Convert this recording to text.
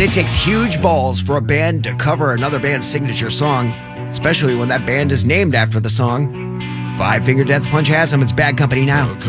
Man, it takes huge balls for a band to cover another band's signature song, especially when that band is named after the song. Five Finger Death Punch has them. It's Bad Company now.